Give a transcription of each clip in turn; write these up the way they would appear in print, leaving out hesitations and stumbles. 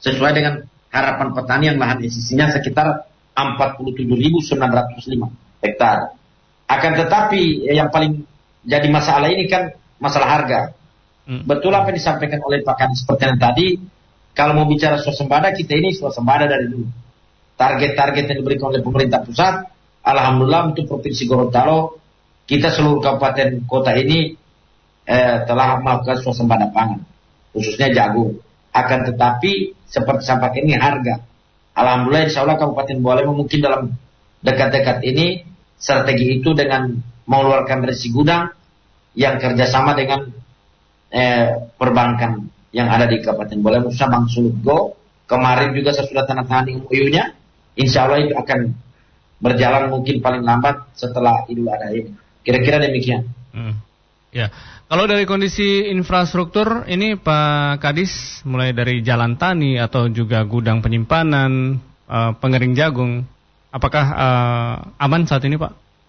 sesuai dengan harapan petani yang lahan SCC-nya sekitar 47.905 hektar. Akan tetapi yang paling jadi masalah ini kan masalah harga. Betul apa yang disampaikan oleh Pak Kadis Pertanian tadi, kalau mau bicara swasembada, kita ini swasembada dari dulu. Target-target yang diberikan oleh pemerintah pusat, alhamdulillah untuk Provinsi Gorontalo, kita seluruh kabupaten kota ini telah melakukan swasembada pangan, khususnya jagung. Akan tetapi seperti sampaikan ini harga. Alhamdulillah insya Allah Kabupaten Bawalemo mungkin dalam dekat-dekat ini strategi itu dengan mengeluarkan resi gudang yang kerjasama dengan perbankan yang ada di Kabupaten Bawalemo, khususnya Bank Sulutgo. Kemarin juga saya sudah tanda tangan MOU-nya. Insya Allah itu akan berjalan mungkin paling lambat setelah Idul Adha ini. Kira-kira demikian. Ya, kalau dari kondisi infrastruktur ini Pak Kadis, mulai dari jalan tani atau juga gudang penyimpanan, pengering jagung, apakah aman saat ini Pak?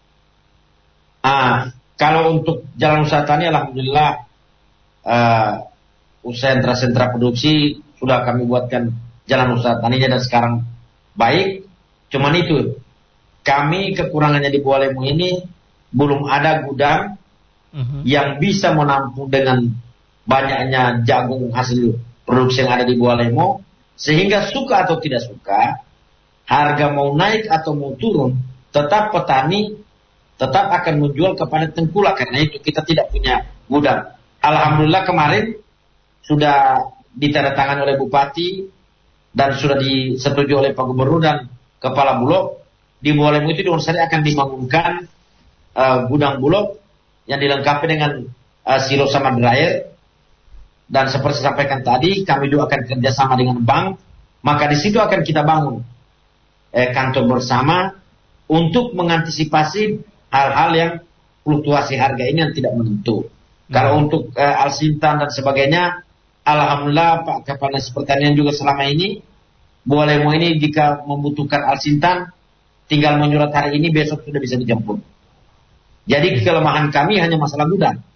Kalau untuk jalan usaha tani, alhamdulillah sentra-sentra produksi sudah kami buatkan jalan usaha taninya dan sekarang baik. Cuman itu kami kekurangannya di Bawalemo ini belum ada gudang yang bisa menampung dengan banyaknya jagung hasil produksi yang ada di Bawalemo, sehingga suka atau tidak suka, harga mau naik atau mau turun, tetap petani tetap akan menjual kepada tengkulak, karena itu kita tidak punya gudang. Alhamdulillah kemarin sudah ditandatangani oleh Bupati dan sudah disetujui oleh Pak Gubernur dan Kepala Bulog. Di Bawalemo itu di Wonosari akan dibangunkan gudang bulog yang dilengkapi dengan silo sama dryer. Dan seperti saya sampaikan tadi, kami juga akan kerjasama dengan bank. Maka di situ akan kita bangun kantor bersama untuk mengantisipasi hal-hal yang fluktuasi harga ini yang tidak menentu. Kalau untuk Alsintan dan sebagainya, alhamdulillah Pak Kepala Pertanian juga selama ini Bawalemo ini jika membutuhkan Alsintan tinggal menyurat hari ini, besok sudah bisa dijemput. Jadi kelemahan kami hanya masalah gudang.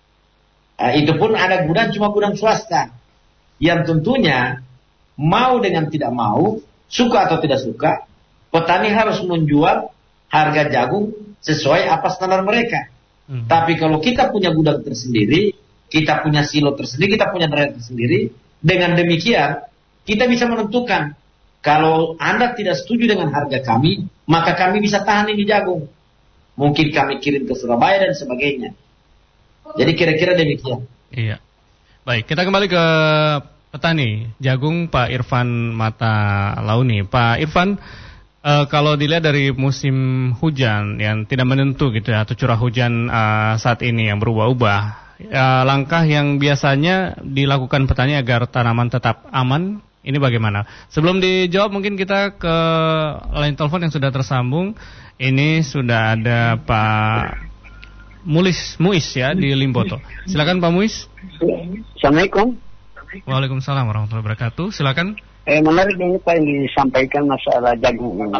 Itu pun ada gudang, cuma gudang swasta yang tentunya mau dengan tidak mau, suka atau tidak suka, petani harus menjual harga jagung sesuai apa standar mereka. Tapi kalau kita punya gudang tersendiri, kita punya silo tersendiri, kita punya dryer tersendiri, dengan demikian kita bisa menentukan kalau Anda tidak setuju dengan harga kami, maka kami bisa tahan ini jagung. Mungkin kami kirim ke Surabaya dan sebagainya. Jadi kira-kira demikian. Iya. Baik, kita kembali ke petani jagung Pak Irfan Mata Launi. Pak Irfan, kalau dilihat dari musim hujan yang tidak menentu gitu ya, atau curah hujan saat ini yang berubah-ubah, langkah yang biasanya dilakukan petani agar tanaman tetap aman, ini bagaimana? Sebelum dijawab mungkin kita ke line telepon yang sudah tersambung. Ini sudah ada Pak Muis ya di Limboto. Silakan Pak Muis. Assalamualaikum. Waalaikumsalam warahmatullahi wabarakatuh. Silakan. Menarik ini Pak yang disampaikan masalah jagung ini.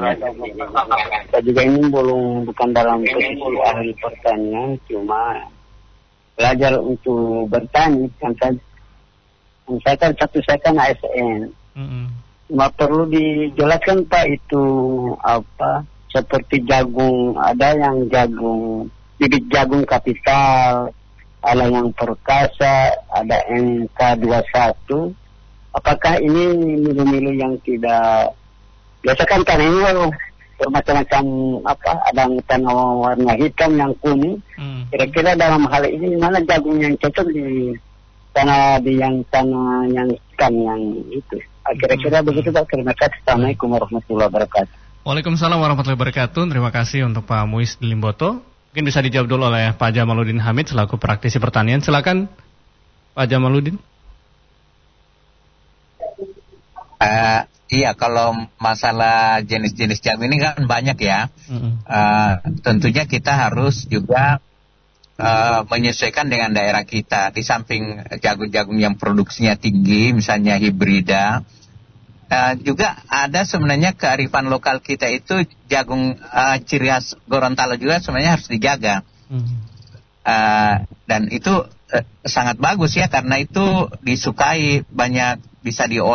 Saya juga ini bukan dalam posisi ahli pertanian, cuma belajar untuk bertani. Saya kan ASN. Cuma perlu dijelaskan Pak itu apa? Seperti jagung, ada yang jagung bibit jagung kapital, ada yang perkasa, ada NK21. Apakah ini milu-milu yang tidak biasa kan karena ini bermacam-macam apa, ada yang tanah warna hitam, yang kuning. Kira-kira dalam hal ini mana jagung yang cocok di tanah yang hitam yang itu? Kira-kira begitu Pak. Terima kasih. Assalamualaikum warahmatullahi wabarakatuh. Waalaikumsalam warahmatullahi wabarakatuh. Terima kasih untuk Pak Muis di Limboto. Mungkin bisa dijawab dulu oleh Pak Jamaluddin Hamid selaku praktisi pertanian. Silakan Pak Jamaluddin. Iya, kalau masalah jenis-jenis jagung ini kan banyak ya. Tentunya kita harus juga menyesuaikan dengan daerah kita. Di samping jagung-jagung yang produksinya tinggi, misalnya hibrida, juga ada sebenarnya kearifan lokal kita itu jagung ciri khas Gorontalo juga sebenarnya harus dijaga. Dan itu sangat bagus ya, karena itu disukai, banyak bisa diolah.